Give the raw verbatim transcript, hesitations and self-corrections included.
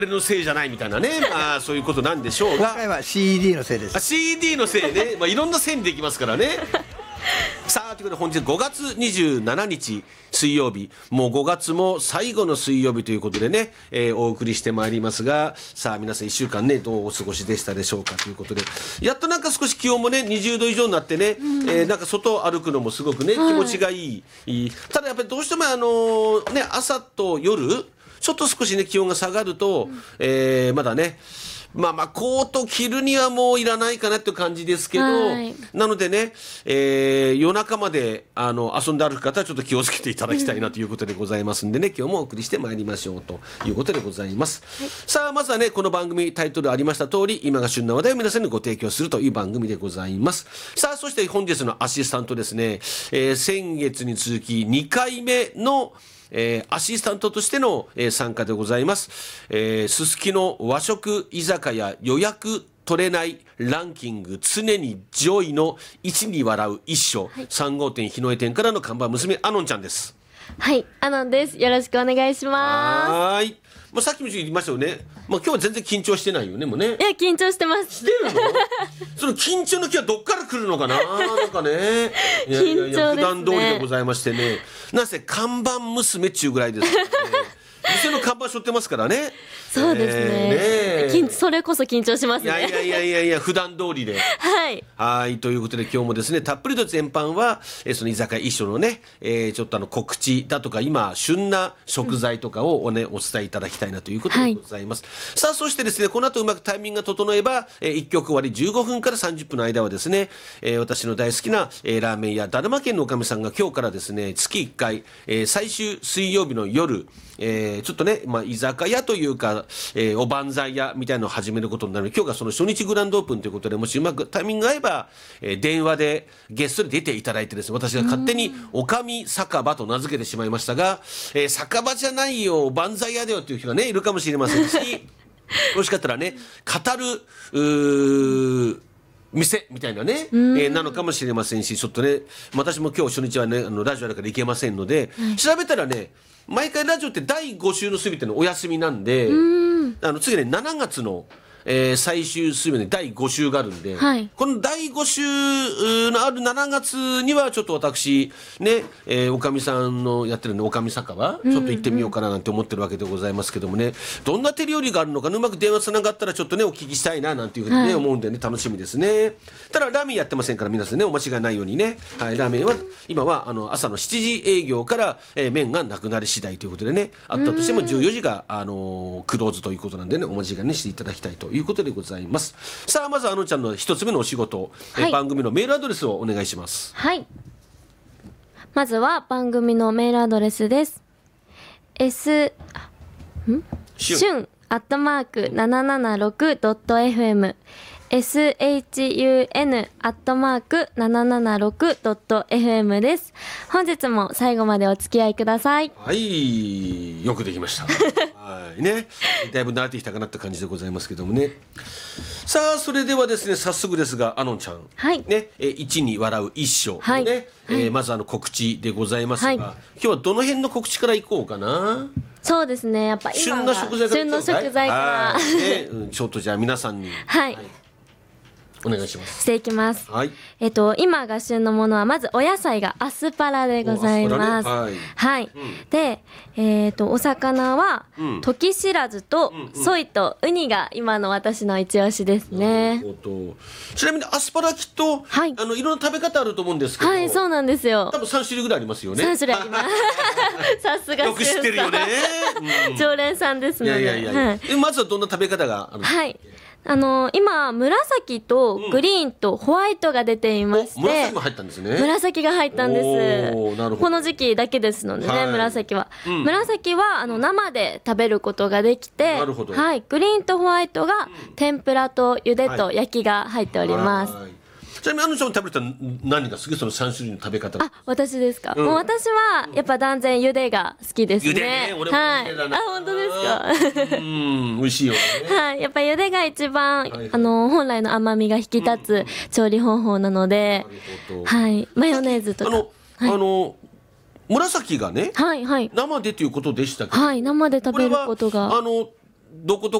のせいじゃないみたいなね、まあそういうことなんでしょうが、 今回は シーディー のせいです。 あ シーディー のせいね、まあ、いろんなせいにできますからねさあということで本日ごがつにじゅうしちにち水曜日、もうごがつも最後の水曜日ということでね、えー、お送りしてまいりますが、さあ皆さんいっしゅうかんねどうお過ごしでしたでしょうかということで、やっとなんか少し気温もねにじゅうど以上になってね、うん、えー、なんか外を歩くのもすごくね気持ちがいい、はい、ただやっぱりどうしてもあのー、ね朝と夜ちょっと少しね気温が下がると、うん、えー、まだねまあまあコート着るにはもういらないかなっていう感じですけど、はい、なのでね、えー、夜中まであの遊んで歩く方はちょっと気をつけていただきたいなということでございますんでね、今日もお送りしてまいりましょうということでございます、はい、さあまずはねこの番組タイトルありました通り、今が旬な話題を皆さんにご提供するという番組でございます。さあそして本日のアシスタントですね、えー、先月に続きにかいめのえー、アシスタントとしての、えー、参加でございます。えー、すすきの和食居酒屋予約取れないランキング常に上位のいちに笑う一緒、はい、さん号店日の江店からの看板娘アノンちゃんです。 はい、アノンです。よろしくお願いします。 はい、まあ、さっきも言いましたよね、まあ、今日は全然緊張してないよねもうね。 いや緊張してます。 してるのその緊張の気はどっから来るのかななんかねいやいやいや、普段通りでございましてね、なんせ看板娘っちゅうぐらいですからね店の看板背負ってますからね。 そうですね、えー、ねそれこそ緊張しますね。 いやいやいやいやいや普段通りではいはいということで今日もですねたっぷりと全般は、えー、その居酒屋一緒のね、えー、ちょっとあの告知だとか今旬な食材とかをお,、ね、お伝えいただきたいなということでございます、はい、さあそしてですねこの後うまくタイミングが整えば、えー、いっきょく終わりじゅうごふんからさんじゅっぷんの間はですね、えー、私の大好きな、えー、ラーメン屋だるま県のおかみさんが今日からですね月いっかい、えー、最終水曜日の夜、えー、ちょっとね、まあ、居酒屋というか、えー、おばんざい屋みたいなのを始めることになる。今日がその初日グランドオープンということで、もしうまくタイミングが合えば、えー、電話でゲストで出ていただいてですね、私が勝手におかみ酒場と名付けてしまいましたが、えー、酒場じゃないよおばんざい屋だよという人がねいるかもしれませんしもしかしたらね語るうー店みたいなね、えー、なのかもしれませんし、ちょっとね私も今日初日はねあのラジオだから行けませんので、はい、調べたらね毎回ラジオってだいご週のすべてのお休みなんで、うんあの次ねしちがつの、えー、最終水曜日にだいご週があるんで、はい、このだいご週のあるしちがつにはちょっと私ね、えー、おかみさんのやってるねおかみ酒場ちょっと行ってみようかななんて思ってるわけでございますけどもね、どんな手料理があるのか、ね、うまく電話つながったらちょっとねお聞きしたいななんていうふうにね、はい、思うんでね楽しみですね。ただラーメンやってませんから皆さんねお間違いないようにね、はい、ラーメンは今はあの朝のしちじ営業から、えー、麺がなくなり次第ということでね、あったとしてもじゅうよじが、あのー、クローズということなんでねお間違いにしていただきたいということでございます。さあまずあのちゃんの一つ目のお仕事、はい、え番組のメールアドレスをお願いします。 はい、まずは番組のメールアドレスです。 S んしゅんアットマーク ななななろくドットエフエム エスエイチユーエヌ アットマーク ななななろくドットエフエム です。本日も最後までお付き合いください。 はい、よくできましたはいね、だいぶ慣れてきたかなって感じでございますけどもね。さあそれではですね早速ですがアノンちゃん、 はいね、え一に笑う一緒、 はいねえー、まずあの告知でございますが、はい、今日はどの辺の告知からいこうかな。 そうですね、やっぱ今旬の食材から、 旬の食材から、 ねうん、ちょっとじゃあ皆さんに、 はい、はいお願いします。 していきます、 はい、 えっと今が旬のものはまずお野菜がアスパラでございます、ね、はい、はい、うん、で、えー、とお魚は、うん、時知らずと、うんうん、ソイとウニが今の私の一押しですね。 なるほど。ちなみにアスパラきっと、はい、あのいろんな食べ方あると思うんですけど、 はい、そうなんですよ。 多分さん種類ぐらいありますよね。 さん種類ありますさすがよく知ってるよね、 うん、常連さんですので。いやいやいや、はい、 まずはどんな食べ方があるんですか。はい、 あのー、今紫とグリーンとホワイトが出ていまして、うん、 紫も入ったんですね。 紫が入ったんです。 おー、なるほど。 この時期だけですのでね、はい、紫は、うん、紫はあの生で食べることができて、 なるほど、 はい、グリーンとホワイトが天ぷらと茹でと焼きが入っております、はいはい。 ちなみにあのちゃん食べたら何が好き？そのさん種類の食べ方。 あ、私ですか、うん、もう私はやっぱ断然茹でが好きですね。 茹でね、俺も茹でだな、 はい、あ、本当ですか。 うん美味しいよね。 はい、やっぱ茹でが一番、はいはい、あの本来の甘みが引き立つ調理方法なので、うん、はい、マヨネーズとかあの、 はい、あの紫がね、 はいはい、 生でということでしたけど、 はい、生で食べることがあのどこと